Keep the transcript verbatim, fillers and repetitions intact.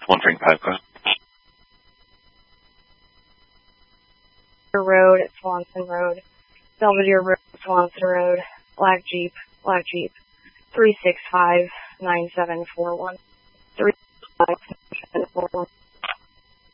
one Frank Piper. Road at Swanson Road. Belvedere Road, Swanson Road. Black Jeep, Black Jeep. three six five, nine seven four one. three six five, nine seven four one.